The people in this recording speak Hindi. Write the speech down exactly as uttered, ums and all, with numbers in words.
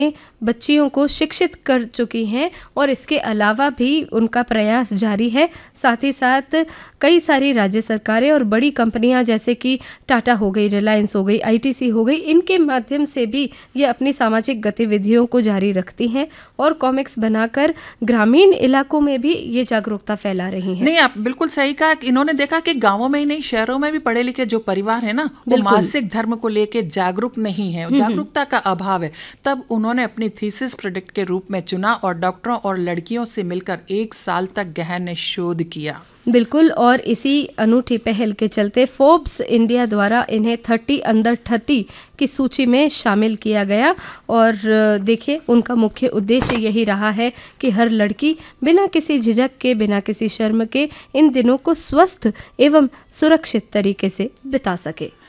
बच्चियों को शिक्षित कर चुकी हैं और इसके अलावा भी उनका प्रयास जारी है। साथ ही साथ कई सारी राज्य सरकारें और बड़ी कंपनियां जैसे कि टाटा हो गई, रिलायंस हो गई, आईटीसी हो गई, इनके माध्यम से भी ये अपनी सामाजिक गतिविधियों को जारी रखती हैं और कॉमिक्स बनाकर ग्रामीण इलाकों में भी ये जागरूकता फैला रही हैं। नहीं, आप बिल्कुल सही कहा कि इन्होंने देखा कि गांवों में ही नहीं, शहरों में भी पढ़े लिखे जो परिवार है ना, वो बिल्कुल। मासिक धर्म को लेके जागरूक नहीं है, जागरूकता का अभाव है। तब उन्होंने अपनी थीसिस प्रोजेक्ट के रूप में चुना और डॉक्टरों और लड़कियों से मिलकर एक साल तक गहन शोध किया। बिल्कुल, और इसी अनूठी पहल के चलते फोर्ब्स इंडिया द्वारा इन्हें थर्टी अंडर थर्टी की सूची में शामिल किया गया। और देखिए, उनका मुख्य उद्देश्य यही रहा है कि हर लड़की बिना किसी झिझक के, बिना किसी शर्म के इन दिनों को स्वस्थ एवं सुरक्षित तरीके से बिता सके।